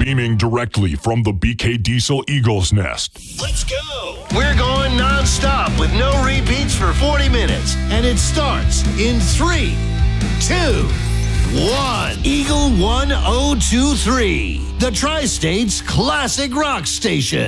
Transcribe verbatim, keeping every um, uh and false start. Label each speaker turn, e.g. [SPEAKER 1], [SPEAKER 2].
[SPEAKER 1] beaming directly from the B K Diesel Eagle's Nest.
[SPEAKER 2] Let's go. We're going non-stop with no repeats for forty minutes. And it starts in three, two, one. Eagle one oh two three, the Tri-State's classic rock station.